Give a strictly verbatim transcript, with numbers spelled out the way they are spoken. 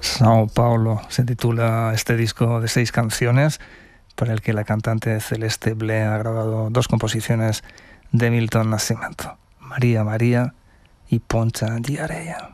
Sao Paulo se titula este disco de seis canciones, para el que la cantante Celeste Ble ha grabado dos composiciones de Milton Nascimento, María María y Poncha di Areia.